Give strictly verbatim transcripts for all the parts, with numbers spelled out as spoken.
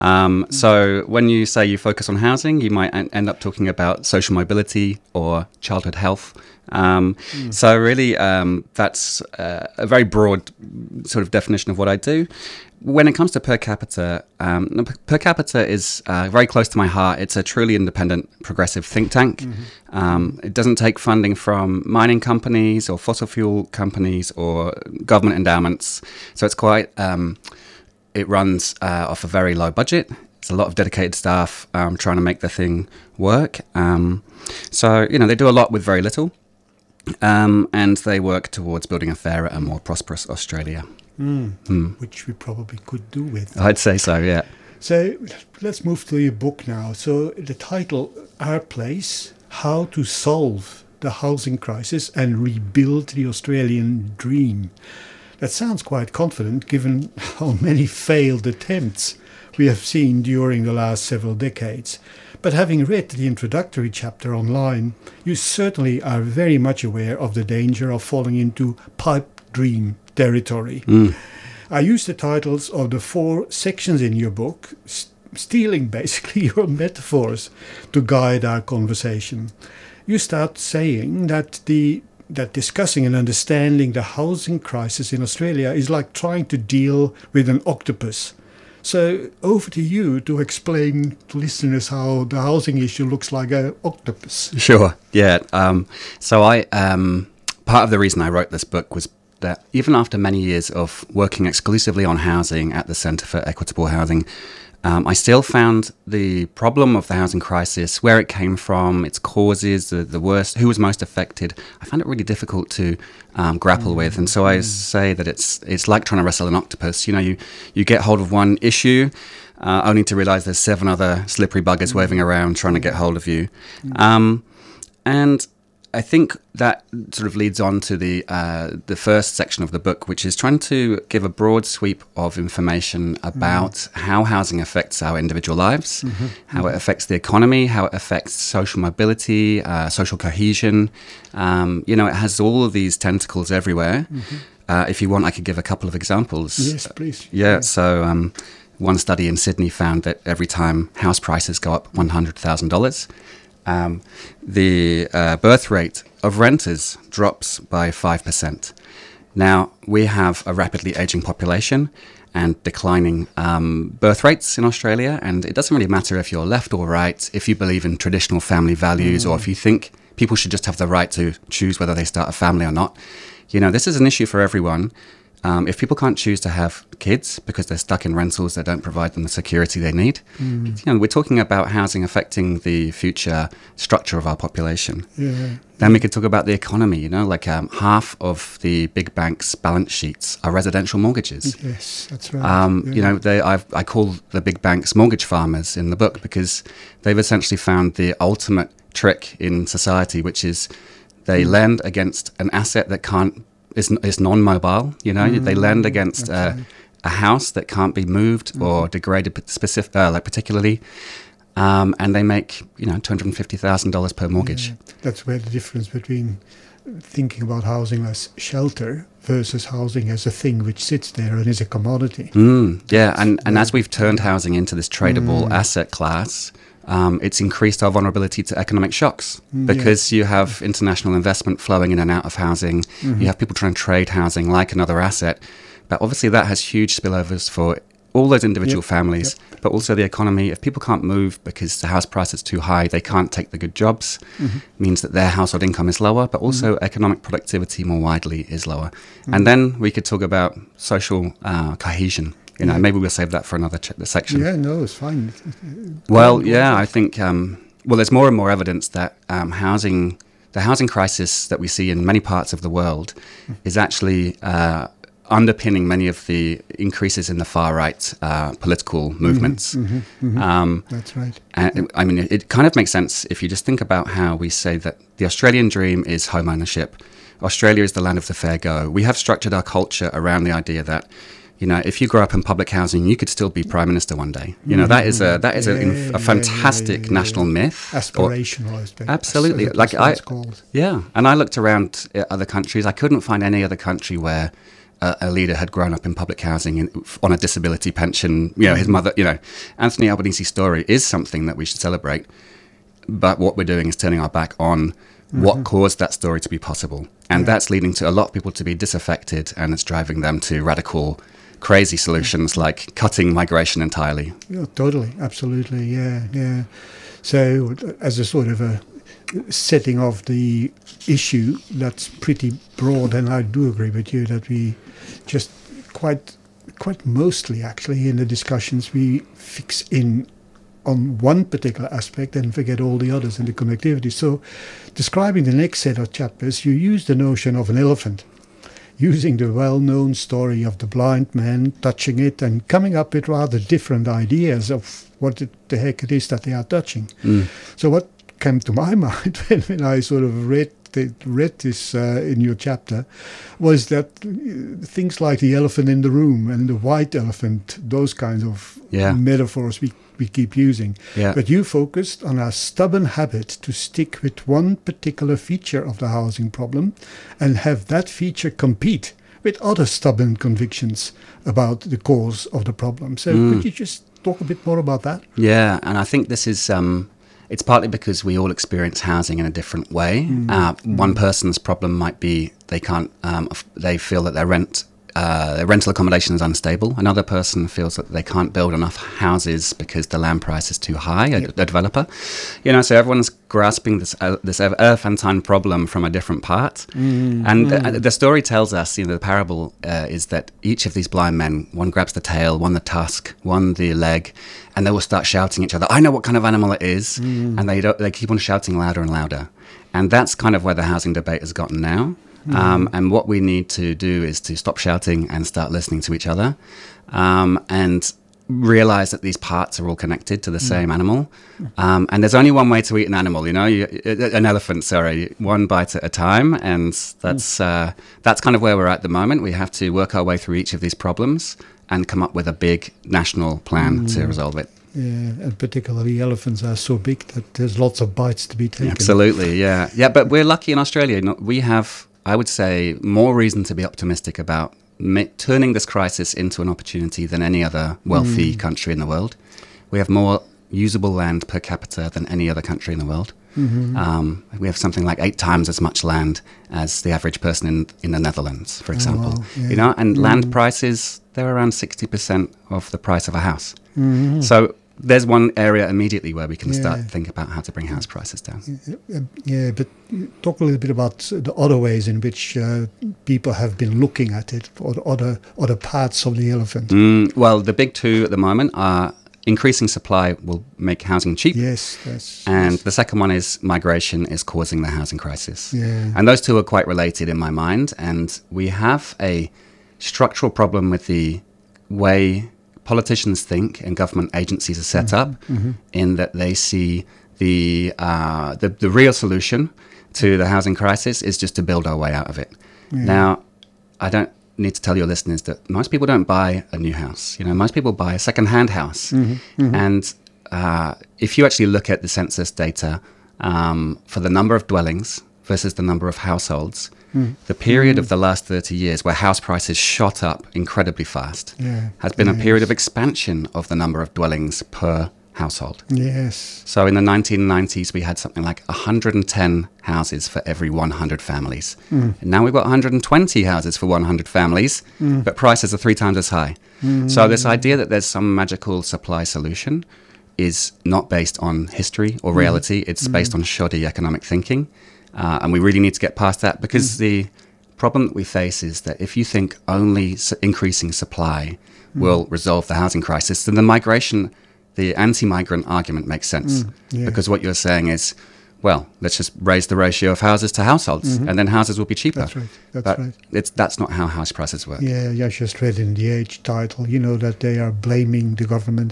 Um, so when you say you focus on housing, you might en- end up talking about social mobility or childhood health. Um, mm. So really, um, that's uh, a very broad sort of definition of what I do. When it comes to per capita, um, per capita is uh, very close to my heart. It's a truly independent, progressive think tank. Mm-hmm. Um, it doesn't take funding from mining companies or fossil fuel companies or government endowments. So it's quite... Um, It runs uh, off a very low budget. It's a lot of dedicated staff um, trying to make the thing work. Um, so, you know, they do a lot with very little. Um, and they work towards building a fairer and more prosperous Australia. Mm, mm. Which we probably could do with. I'd say so, yeah. So let's move to your book now. So the title, Our Place, How to Solve the Housing Crisis and Rebuild the Australian Dream. That sounds quite confident, given how many failed attempts we have seen during the last several decades. But having read the introductory chapter online, you certainly are very much aware of the danger of falling into pipe dream territory. Mm. I use the titles of the four sections in your book, st- stealing basically your metaphors to guide our conversation. You start saying that the that discussing and understanding the housing crisis in Australia is like trying to deal with an octopus. So over to you to explain to listeners how the housing issue looks like an octopus. Sure, yeah. Um, so I um, part of the reason I wrote this book was that even after many years of working exclusively on housing at the Centre for Equitable Housing, Um, I still found the problem of the housing crisis, where it came from, its causes, the, the worst, who was most affected. I found it really difficult to um, grapple mm. with. And so I say that it's it's like trying to wrestle an octopus. You know, you, you get hold of one issue, uh, only to realize there's seven other slippery buggers mm. waving around trying to get hold of you. Mm. Um, and I think that sort of leads on to the uh, the first section of the book, which is trying to give a broad sweep of information about mm. how housing affects our individual lives, mm-hmm. how it affects the economy, how it affects social mobility, uh, social cohesion. Um, you know, it has all of these tentacles everywhere. Mm-hmm. Uh, if you want, I could give a couple of examples. Yes, please. Uh, yeah, yeah, so um, one study in Sydney found that every time house prices go up one hundred thousand dollars, Um, the uh, birth rate of renters drops by five percent. Now, we have a rapidly aging population and declining um, birth rates in Australia, and it doesn't really matter if you're left or right, if you believe in traditional family values, mm. or if you think people should just have the right to choose whether they start a family or not. You know, this is an issue for everyone. Um, if people can't choose to have kids because they're stuck in rentals that don't provide them the security they need, mm. you know, we're talking about housing affecting the future structure of our population. Yeah. Then we could talk about the economy, you know, like um, half of the big banks' balance sheets are residential mortgages. Yes, that's right. Um, yeah. You know, they, I've, I call the big banks mortgage farmers in the book because they've essentially found the ultimate trick in society, which is they mm. lend against an asset that can't is is non-mobile. You know, mm, they lend against uh, right. a house that can't be moved mm. or degraded specific, uh, like particularly, um, and they make you know two hundred fifty thousand dollars per mortgage. Yeah. That's where the difference between thinking about housing as shelter versus housing as a thing which sits there and is a commodity. Mm, yeah, and and as we've turned housing into this tradable mm. asset class. Um, it's increased our vulnerability to economic shocks because yeah. you have international investment flowing in and out of housing. Mm-hmm. You have people trying to trade housing like another asset. But obviously that has huge spillovers for all those individual yep. families, yep. but also the economy. If people can't move because the house price is too high, they can't take the good jobs. Mm-hmm. Means that their household income is lower, but also mm-hmm. economic productivity more widely is lower. Mm-hmm. And then we could talk about social uh, cohesion. You know, yeah. maybe we'll save that for another ch- section. Yeah, no, it's fine. Well, yeah, I think, um, well, there's more and more evidence that um, housing, the housing crisis that we see in many parts of the world mm. is actually uh, underpinning many of the increases in the far-right uh, political movements. Mm-hmm, mm-hmm. Um, That's right. And, I mean, it, it kind of makes sense if you just think about how we say that the Australian dream is home ownership. Australia is the land of the fair go. We have structured our culture around the idea that you know, if you grow up in public housing, you could still be prime minister one day. You know, that is a that is yeah, a, a fantastic yeah, yeah, yeah, national yeah. myth. Aspirational, or, absolutely. Like I, yeah. And I looked around at other countries. I couldn't find any other country where a, a leader had grown up in public housing in, on a disability pension. You know, his mother. You know, Anthony Albanese's story is something that we should celebrate. But what we're doing is turning our back on mm-hmm. what caused that story to be possible, and yeah. that's leading to a lot of people to be disaffected, and it's driving them to radical, crazy solutions yeah. like cutting migration entirely. Yeah, totally, absolutely, yeah, yeah. So, as a sort of a setting of the issue, that's pretty broad, and I do agree with you that we just quite, quite mostly actually in the discussions we fix in on one particular aspect and forget all the others in the connectivity. So, describing the next set of chapters, you use the notion of an elephant, using the well-known story of the blind man touching it and coming up with rather different ideas of what the heck it is that they are touching. Mm. So what came to my mind when, when I sort of read the, read this uh, in your chapter was that uh, things like the elephant in the room and the white elephant, those kinds of yeah. metaphors we we keep using. Yeah. But you focused on our stubborn habit to stick with one particular feature of the housing problem and have that feature compete with other stubborn convictions about the cause of the problem. So mm. could you just talk a bit more about that? Yeah, and I think this is, um, it's partly because we all experience housing in a different way. Mm. Uh, mm. One person's problem might be they can't, um, they feel that their rent Uh, their rental accommodation is unstable. Another person feels that they can't build enough houses because the land price is too high, a, yep. a developer. You know, so everyone's grasping this uh, this elephantine problem from a different part. Mm, and mm. The, the story tells us, you know, the parable uh, is that each of these blind men, one grabs the tail, one the tusk, one the leg, and they will start shouting at each other, I know what kind of animal it is. Mm. And they, don't, they keep on shouting louder and louder. And that's kind of where the housing debate has gotten now. Mm. Um, and what we need to do is to stop shouting and start listening to each other, um, and realize that these parts are all connected to the mm. same animal. Um, and there's only one way to eat an animal, you know, you, an elephant, sorry, one bite at a time. And that's, mm. uh, that's kind of where we're at the moment. We have to work our way through each of these problems and come up with a big national plan mm. to resolve it. Yeah, and particularly elephants are so big that there's lots of bites to be taken. Absolutely, yeah. Yeah, but we're lucky in Australia. We have, I would say, more reason to be optimistic about ma- turning this crisis into an opportunity than any other wealthy mm. country in the world. We have more usable land per capita than any other country in the world. Mm-hmm. Um, we have something like eight times as much land as the average person in, in the Netherlands, for example. Oh, wow. yeah. You know, and mm. land prices, they're around sixty percent of the price of a house. Mm-hmm. So there's one area immediately where we can yeah. start to think about how to bring house prices down. Yeah, yeah, but talk a little bit about the other ways in which uh, people have been looking at it, or other other parts of the elephant. Mm, well, the big two at the moment are increasing supply will make housing cheap. Yes, yes. And yes. the second one is migration is causing the housing crisis. Yeah. And those two are quite related in my mind. And we have a structural problem with the way politicians think and government agencies are set mm-hmm. up, mm-hmm. in that they see the, uh, the the real solution to the housing crisis is just to build our way out of it. Yeah. Now, I don't need to tell your listeners that most people don't buy a new house. You know, most people buy a second-hand house. Mm-hmm. Mm-hmm. And uh, if you actually look at the census data um, for the number of dwellings versus the number of households, Mm. the period mm. of the last thirty years where house prices shot up incredibly fast yeah. has been yes. a period of expansion of the number of dwellings per household. Yes. So in the nineteen nineties, we had something like one hundred ten houses for every one hundred families. Mm. And now we've got one hundred twenty houses for one hundred families, mm. but prices are three times as high. Mm. So this idea that there's some magical supply solution is not based on history or reality. Mm. It's mm. based on shoddy economic thinking. Uh, and we really need to get past that, because mm. the problem that we face is that if you think only su- increasing supply mm. will resolve the housing crisis, then the migration, the anti-migrant argument makes sense. Mm. Yeah. Because what you're saying is, well, let's just raise the ratio of houses to households, mm-hmm. and then houses will be cheaper. That's right. That's but right. It's, that's not how house prices work. Yeah, I just read in the Age title, you know, that they are blaming the government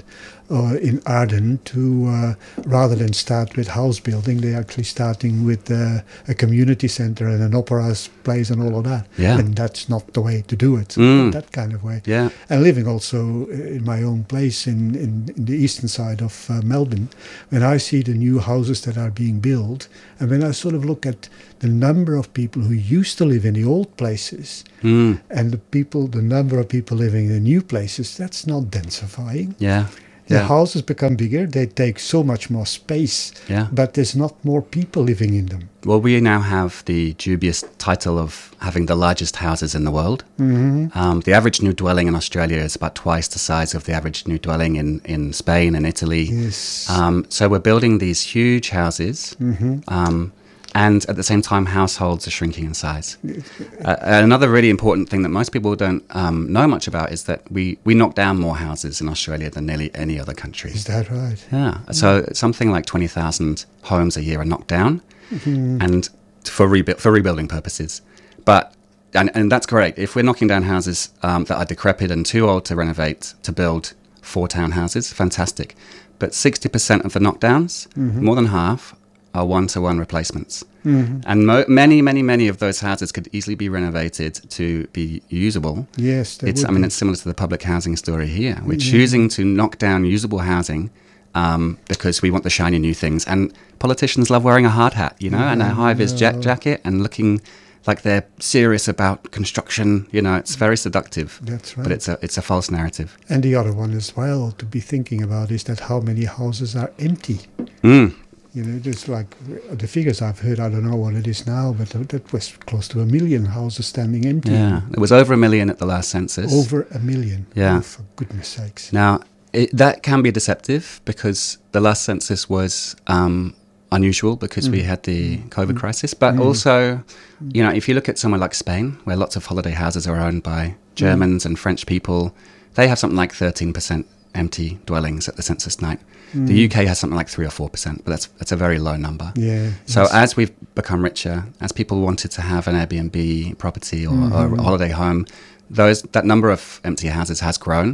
uh, in Arden to, uh, rather than start with house building, they're actually starting with uh, a community center and an opera place and all of that. Yeah. And that's not the way to do it, Mm. that kind of way. Yeah. And living also in my own place in, in, in the eastern side of uh, Melbourne, when I see the new houses that are being built, and when I sort of look at the number of people who used to live in the old places Mm. and the people, the number of people living in the new places, that's not densifying. Yeah. The Yeah. houses become bigger, they take so much more space, Yeah. but there's not more people living in them. Well, we now have the dubious title of having the largest houses in the world. Mm-hmm. Um, the average new dwelling in Australia is about twice the size of the average new dwelling in, in Spain and Italy. Yes. Um, so we're building these huge houses, Mm-hmm. um, and at the same time, households are shrinking in size. Uh, another really important thing that most people don't um, know much about is that we, we knock down more houses in Australia than nearly any other country. Is that right? Yeah. So something like twenty thousand homes a year are knocked down, Mm-hmm. and for rebu- for rebuilding purposes. But and, and that's great. If we're knocking down houses um, that are decrepit and too old to renovate to build four townhouses, fantastic. But sixty percent of the knockdowns, Mm-hmm. more than half, are one-to-one replacements. Mm-hmm. And mo- many, many, many of those houses could easily be renovated to be usable. Yes, they It's, would I mean, be. it's similar to the public housing story here. We're Yeah. choosing to knock down usable housing um, because we want the shiny new things. And politicians love wearing a hard hat, you know, and a Yeah, high-vis jet no. jacket and looking like they're serious about construction. You know, it's very seductive. That's right. But it's a it's a false narrative. And the other one as well to be thinking about is that how many houses are empty. Mm. You know, just like uh, the figures I've heard, I don't know what it is now, but uh, that was close to a million houses standing empty. Yeah, it was over a million at the last census. Over a million. Yeah. Oh, for goodness sakes. Now, it, that can be deceptive because the last census was um, unusual because we had the COVID crisis. But Mm. also, you know, if you look at somewhere like Spain, where lots of holiday houses are owned by Germans and French people, they have something like thirteen percent empty dwellings at the census night. The U K has something like three or four percent, but that's that's a very low number. Yeah. So yes. as we've become richer, as people wanted to have an Airbnb property or, or a holiday home, those that number of empty houses has grown.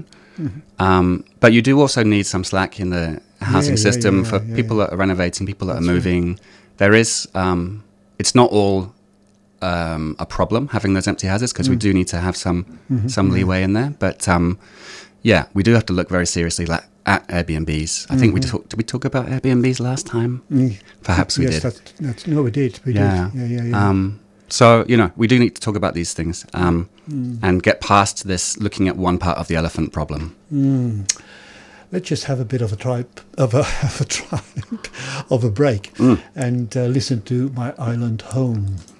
Um, but you do also need some slack in the housing Yeah, yeah, system yeah, for yeah, people yeah. that are renovating, people that That's are right. moving. There is, um, it's not all um, a problem having those empty houses because we do need to have some Mm-hmm. some leeway in there. But um, yeah, we do have to look very seriously la- at Airbnbs. I think we talked. Did we talk about Airbnbs last time? Mm. Perhaps we yes, did. That, that's, no, we did. We Yeah. did. Yeah, yeah, yeah. Um, so, you know, we do need to talk about these things um, Mm. and get past this looking at one part of the elephant problem. Mm. Let's just have a bit of a tripe of a, of a tripe of a break Mm. and uh, listen to My Island Home.